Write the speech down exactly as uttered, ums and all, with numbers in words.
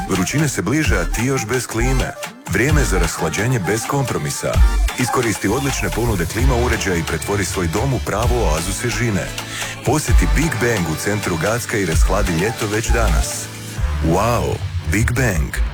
Vrućine se bliže, a ti još bez klime. Vrijeme za rashlađenje bez kompromisa. Iskoristi odlične ponude klima uređaja i pretvori svoj dom u pravu oazu svježine. Posjeti Big Bang u centru Gacka i rashladi ljeto već danas. Wow, Big Bang.